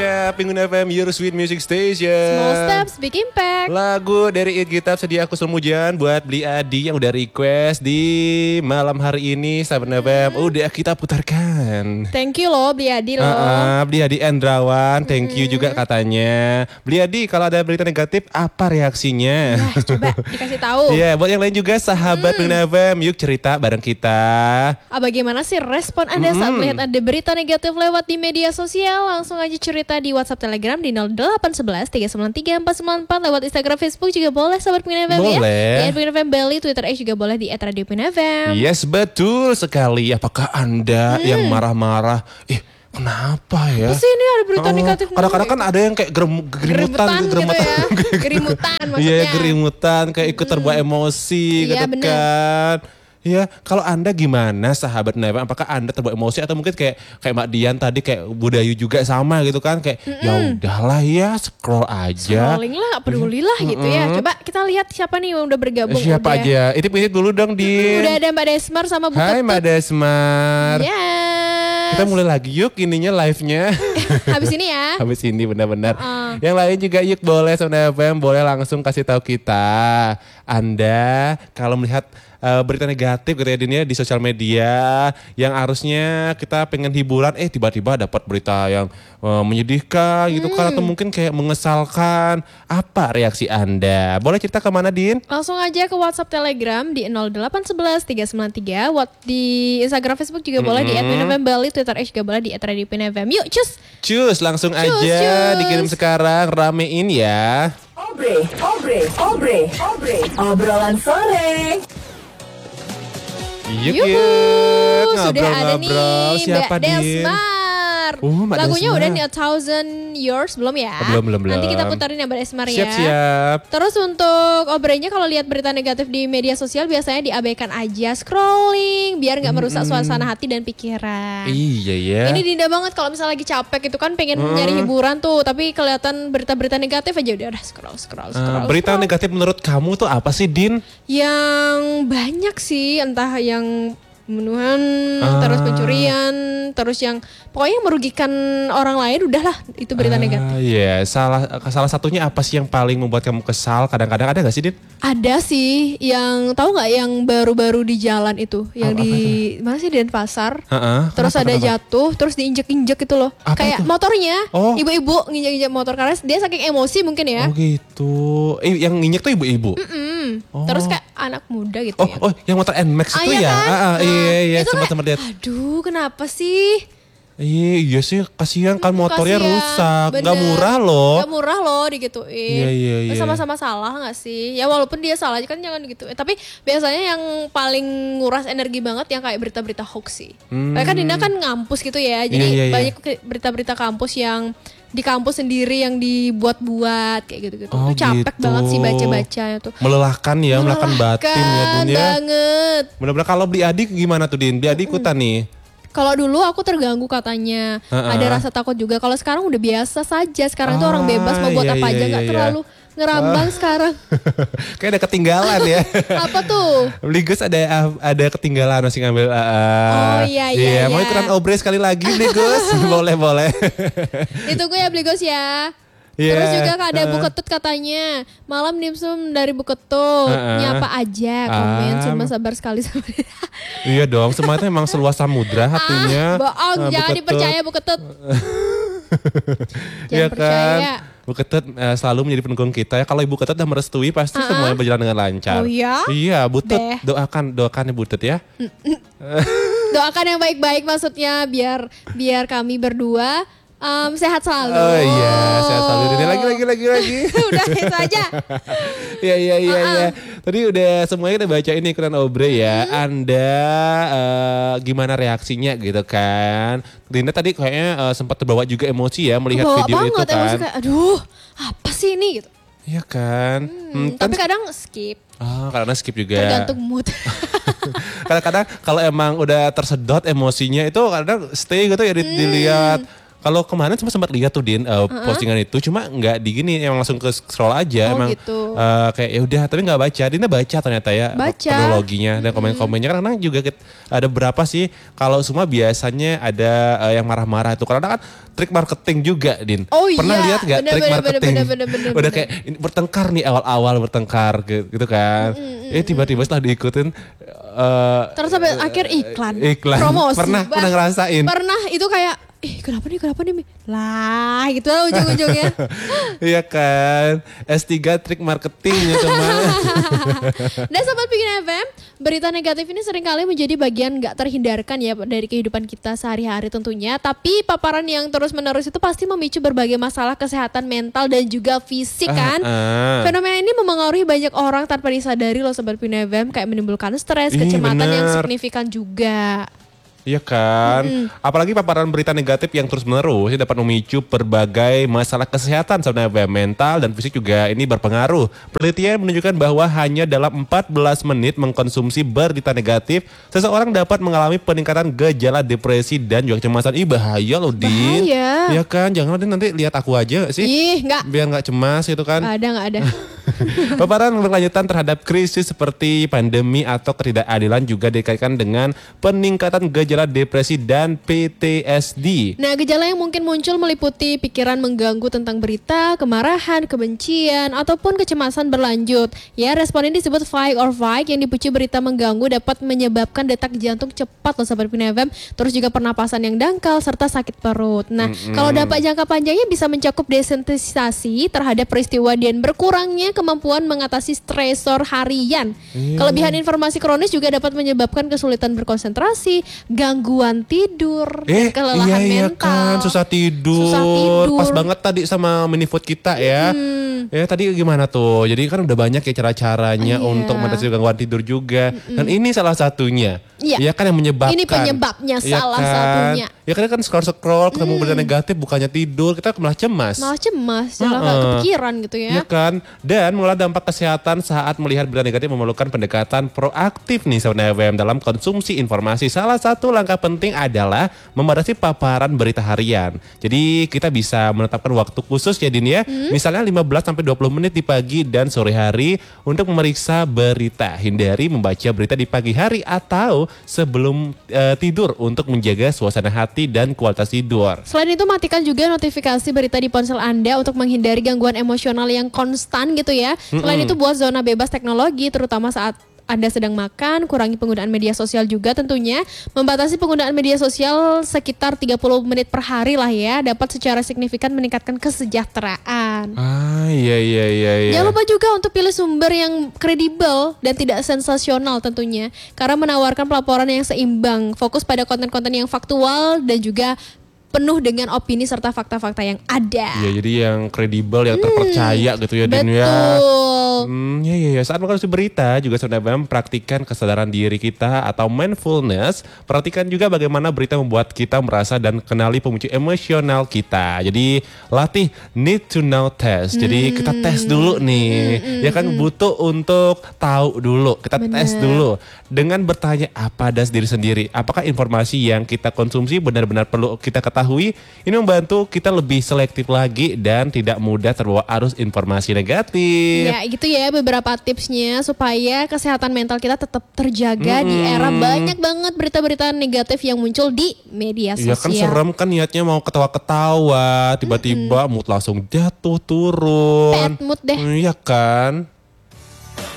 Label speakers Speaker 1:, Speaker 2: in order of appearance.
Speaker 1: Ya, Penguin FM, Your Sweet Music Station.
Speaker 2: Small steps, big impact.
Speaker 1: Lagu dari It Gitab sedia aku Mujan buat Beli Adi yang udah request di malam hari ini. Sahabat FM, udah kita putarkan.
Speaker 2: Thank you loh Beli Adi loh.
Speaker 1: Beli Adi Endrawan, thank you juga katanya. Beli Adi, kalau ada berita negatif, apa reaksinya?
Speaker 2: Nah, coba dikasih tahu.
Speaker 1: Iya, buat yang lain juga sahabat Penguin FM, yuk cerita bareng kita.
Speaker 2: Bagaimana sih respon Anda saat melihat ada berita negatif lewat di media sosial? Langsung aja cerita di WhatsApp Telegram di 0811 393 494, lewat Instagram Facebook juga boleh sahabat Penguin FM ya.
Speaker 1: Boleh.
Speaker 2: Di Penguin FM Bali, Twitter X juga boleh di @radiopenguin.fm.
Speaker 1: Yes, betul sekali. Apakah Anda yang marah-marah? Kenapa ya?
Speaker 2: Apa sih ini ada berita negatif?
Speaker 1: Kadang-kadang kan ada yang kayak gerimutan
Speaker 2: gitu ya. Gerimutan maksudnya.
Speaker 1: Iya, gerimutan kayak ikut terbawa emosi
Speaker 2: Iya,
Speaker 1: gitu kan. Ya, kalau Anda gimana sahabat Neva? Apakah Anda terbawa emosi atau mungkin kayak Mbak Dian tadi, kayak Budayu juga sama gitu kan, kayak ya udahlah ya, scroll aja.
Speaker 2: Scrolling lah, gak peduli lah gitu ya. Coba kita lihat siapa nih yang udah bergabung.
Speaker 1: Siapa aja? Intip dulu dong, Din.
Speaker 2: Udah ada Mbak Desmar sama Bu
Speaker 1: Hai
Speaker 2: Ketut.
Speaker 1: Mbak Desmar.
Speaker 2: Yes.
Speaker 1: Kita mulai lagi yuk ininya live-nya.
Speaker 2: Habis ini ya.
Speaker 1: Habis ini benar-benar. Yang lain juga yuk boleh Sound FM, boleh langsung kasih tahu kita. Anda kalau melihat berita negatif gitu ya Din ya, di sosial media yang harusnya kita pengen hiburan, tiba-tiba dapat berita yang menyedihkan gitu kan, atau mungkin kayak mengesalkan. Apa reaksi Anda? Boleh cerita kemana, Din?
Speaker 2: Langsung aja ke WhatsApp Telegram di 0811 393, di Instagram Facebook juga boleh di @penfm Bali, Twitter X juga boleh di @radiopenfm. Yuk cus
Speaker 1: Langsung aja dikirim sekarang, ramein ya.
Speaker 3: Obrolan sore.
Speaker 1: Yuk,
Speaker 2: sudah ada nih
Speaker 1: siapa
Speaker 2: Mbak Desmar.
Speaker 1: Mbak
Speaker 2: Lagunya
Speaker 1: Desmar.
Speaker 2: udah nih A Thousand Years, belum ya?
Speaker 1: Belum.
Speaker 2: Nanti kita putarin ya Mbak Desmar ya.
Speaker 1: Siap.
Speaker 2: Terus untuk obrolnya kalau lihat berita negatif di media sosial biasanya diabaikan aja, scrolling biar nggak merusak suasana hati dan pikiran.
Speaker 1: Iya ya.
Speaker 2: Ini dinda banget kalau misalnya lagi capek itu kan pengen nyari hiburan tuh, tapi kelihatan berita-berita negatif aja udah scroll.
Speaker 1: Berita negatif menurut kamu tuh apa sih, Din?
Speaker 2: Yang banyak sih, entah yang pembunuhan, terus pencurian, terus yang pokoknya merugikan orang lain, udahlah itu berita negatif.
Speaker 1: Iya, salah satunya apa sih yang paling membuat kamu kesal? Kadang-kadang ada gak sih, Din?
Speaker 2: Ada sih, yang tahu nggak yang baru-baru di jalan itu, yang di mana sih, Denpasar. Terus ada jatuh, terus diinjek-injek itu loh.
Speaker 1: Apa
Speaker 2: kayak
Speaker 1: itu?
Speaker 2: Motornya,
Speaker 1: Oh.
Speaker 2: ibu-ibu nginjek-injek motor karena dia saking emosi mungkin ya.
Speaker 1: Oh gitu. Yang nginjek tuh ibu-ibu.
Speaker 2: Terus kayak anak muda gitu ya.
Speaker 1: Yang motor NMAX itu
Speaker 2: Iya
Speaker 1: ya?
Speaker 2: kan?
Speaker 1: Iya,
Speaker 2: Itu
Speaker 1: sempat lihat.
Speaker 2: Aduh, kenapa sih?
Speaker 1: Iya sih, kasihan kan motornya
Speaker 2: Kasian,
Speaker 1: rusak.
Speaker 2: bener.
Speaker 1: Gak murah loh.
Speaker 2: Gak murah loh digituin.
Speaker 1: Iya.
Speaker 2: Sama-sama salah gak sih? Ya walaupun dia salah kan jangan gitu. Tapi biasanya yang paling nguras energi banget yang kayak berita-berita hoax sih. Kayak kan Dinda kan ngampus gitu ya. Jadi
Speaker 1: Iya.
Speaker 2: banyak berita-berita kampus yang di kampus sendiri yang dibuat-buat kayak gitu-gitu.
Speaker 1: Oh,
Speaker 2: Itu capek
Speaker 1: gitu.
Speaker 2: banget sih bacanya tuh.
Speaker 1: Melelahkan ya, melelahkan batin ya, Din ya.
Speaker 2: Banget.
Speaker 1: Bener-bener. Kalau beli adik gimana tuh, Din? Beli adik ikutan nih.
Speaker 2: Kalau dulu aku terganggu katanya, ada rasa takut juga. Kalau sekarang udah biasa saja. Sekarang tuh orang bebas mau buat
Speaker 1: iya,
Speaker 2: apa aja,
Speaker 1: iya,
Speaker 2: nggak
Speaker 1: iya.
Speaker 2: terlalu ngerambang sekarang.
Speaker 1: Kayak ada ketinggalan ya.
Speaker 2: Apa tuh?
Speaker 1: Bligos ada ketinggalan masih ngambil.
Speaker 2: Oh, iya.
Speaker 1: Mau ikutan obre sekali lagi Bligos? boleh.
Speaker 2: Ditunggu ya Bligos ya.
Speaker 1: Iya.
Speaker 2: Terus juga ada Bu Ketut katanya, malam dimsum dari Bu Ketut, nyapa aja, komen, cuma sabar sekali sama dia.
Speaker 1: Iya dong, semuanya emang seluas samudra hatinya.
Speaker 2: Bohong,
Speaker 1: Bu
Speaker 2: jangan
Speaker 1: Ketut.
Speaker 2: dipercaya Bu Ketut.
Speaker 1: Iya
Speaker 2: Jangan percaya.
Speaker 1: Bu Ketut selalu menjadi pendukung kita ya. Kalau Ibu Ketut udah merestui pasti semuanya berjalan dengan lancar.
Speaker 2: Oh ya?
Speaker 1: Iya, Bu Tut,
Speaker 2: Deh.
Speaker 1: doakan ya Bu Tut ya.
Speaker 2: Doakan yang baik-baik maksudnya biar kami berdua sehat selalu.
Speaker 1: Oh iya, sehat selalu. Ini lagi.
Speaker 2: Udah itu aja.
Speaker 1: Iya. Tadi udah semuanya kita baca ini ikutan obre ya. Anda gimana reaksinya gitu kan? Dinda tadi kayaknya sempat terbawa juga emosi ya melihat
Speaker 2: Bawa
Speaker 1: video
Speaker 2: banget,
Speaker 1: itu kan.
Speaker 2: emosi kayak, aduh apa sih ini gitu.
Speaker 1: Iya kan.
Speaker 2: Tapi kadang skip.
Speaker 1: Karena skip juga.
Speaker 2: Tergantung mood.
Speaker 1: Kadang-kadang kalau emang udah tersedot emosinya itu kadang stay gitu ya dilihat. Kalau kemarin cuma sempat lihat tuh Din postingan itu, cuma nggak di gini, emang langsung ke scroll aja,
Speaker 2: Oh,
Speaker 1: emang
Speaker 2: gitu.
Speaker 1: kayak ya udah, tapi nggak baca. Dina baca ternyata ya
Speaker 2: Baca.
Speaker 1: kronologinya dan komen-komennya, karena juga ada berapa sih, kalau semua biasanya ada yang marah-marah itu, karena kan trik marketing juga Din.
Speaker 2: Oh
Speaker 1: Pernah
Speaker 2: iya,
Speaker 1: lihat nggak trik
Speaker 2: bener,
Speaker 1: marketing?
Speaker 2: bener.
Speaker 1: Udah kayak ini bertengkar nih, awal-awal bertengkar gitu kan. Tiba-tiba setelah diikutin
Speaker 2: Terus sampai akhir iklan. Promosi.
Speaker 1: Pernah ngerasain.
Speaker 2: Pernah, itu kayak kenapa nih Mi? Lah gitu lah ujung-ujungnya.
Speaker 1: Iya kan, S3 trik marketingnya cuma.
Speaker 2: Dan Sobat Bikin FM, berita negatif ini seringkali menjadi bagian gak terhindarkan ya dari kehidupan kita sehari-hari tentunya. Tapi paparan yang terus-menerus itu pasti memicu berbagai masalah kesehatan mental dan juga fisik kan. Fenomena ini memengaruhi banyak orang tanpa disadari loh Sobat Bikin FM, kayak menimbulkan stres, kecemasan yang
Speaker 1: bener.
Speaker 2: signifikan juga.
Speaker 1: Iya kan, apalagi paparan berita negatif yang terus menerus dapat memicu berbagai masalah kesehatan sebenarnya, mental dan fisik juga ini berpengaruh. Penelitian menunjukkan bahwa hanya dalam 14 menit mengkonsumsi berita negatif, seseorang dapat mengalami peningkatan gejala depresi dan juga kecemasan. Bahaya loh Din.
Speaker 2: Bahaya.
Speaker 1: Iya kan, jangan nanti lihat aku aja gak sih?
Speaker 2: Enggak.
Speaker 1: Biar gak cemas gitu kan.
Speaker 2: Nggak ada.
Speaker 1: Paparan berkelanjutan terhadap krisis seperti pandemi atau ketidakadilan juga dikaitkan dengan peningkatan gejala depresi dan PTSD.
Speaker 2: Nah, gejala yang mungkin muncul meliputi pikiran mengganggu tentang berita, kemarahan, kebencian, ataupun kecemasan berlanjut. Ya, respon ini disebut fight or flight, yang dipicu berita mengganggu dapat menyebabkan detak jantung cepat loh Sobat Pina FM, terus juga pernapasan yang dangkal serta sakit perut. Nah, kalau dampak jangka panjangnya bisa mencakup desensitisasi terhadap peristiwa dan berkurangnya kemampuan mengatasi stresor harian. Kelebihan informasi kronis juga dapat menyebabkan kesulitan berkonsentrasi, gangguan tidur, dan kelelahan
Speaker 1: iya
Speaker 2: mental.
Speaker 1: kan, susah tidur. Pas banget tadi sama mini food kita ya. Ya tadi gimana tuh? Jadi kan udah banyak ya cara-caranya untuk mengatasi gangguan tidur juga. Dan ini salah satunya.
Speaker 2: Iya.
Speaker 1: Ya kan yang menyebabkan.
Speaker 2: Ini penyebabnya
Speaker 1: ya
Speaker 2: salah
Speaker 1: kan?
Speaker 2: satunya.
Speaker 1: Ya kan scroll ketemu berita negatif, bukannya tidur, kita malah cemas.
Speaker 2: Malah cemas, malah gak kepikiran gitu ya.
Speaker 1: Iya kan? Dan mengelola dampak kesehatan saat melihat berita negatif memerlukan pendekatan proaktif nih Sobat FM dalam konsumsi informasi. Salah satu langkah penting adalah membatasi paparan berita harian. Jadi kita bisa menetapkan waktu khusus ya Din ya. Misalnya 15-20 menit di pagi dan sore hari untuk memeriksa berita. Hindari membaca berita di pagi hari atau sebelum tidur untuk menjaga suasana hati dan kualitas tidur.
Speaker 2: Selain itu, matikan juga notifikasi berita di ponsel Anda untuk menghindari gangguan emosional yang konstan gitu ya. Selain itu, buat zona bebas teknologi terutama saat Anda sedang makan, kurangi penggunaan media sosial juga tentunya. Membatasi penggunaan media sosial sekitar 30 menit per hari lah ya, dapat secara signifikan meningkatkan kesejahteraan.
Speaker 1: Iya.
Speaker 2: Jangan lupa juga untuk pilih sumber yang kredibel dan tidak sensasional tentunya, karena menawarkan pelaporan yang seimbang, fokus pada konten-konten yang faktual dan juga penuh dengan opini serta fakta-fakta yang ada.
Speaker 1: Iya, jadi yang kredibel, yang terpercaya gitu ya Din ya.
Speaker 2: Betul.
Speaker 1: Iya. Saat mengkonsumsi berita juga sebenarnya praktikan kesadaran diri kita atau mindfulness. Perhatikan juga bagaimana berita membuat kita merasa dan kenali pemicu emosional kita. Jadi latih need to know test. Jadi kita tes dulu nih. Ya kan butuh untuk tahu dulu. Kita tes dulu dengan bertanya apa das diri sendiri. Apakah informasi yang kita konsumsi benar-benar perlu kita ketahui? Ini membantu kita lebih selektif lagi dan tidak mudah terbawa arus informasi negatif.
Speaker 2: Ya gitu ya beberapa tipsnya supaya kesehatan mental kita tetap terjaga di era banyak banget berita-berita negatif yang muncul di media sosial.
Speaker 1: Iya kan serem kan, niatnya mau ketawa-ketawa, tiba-tiba mood langsung jatuh turun.
Speaker 2: Bad mood deh.
Speaker 1: Iya kan.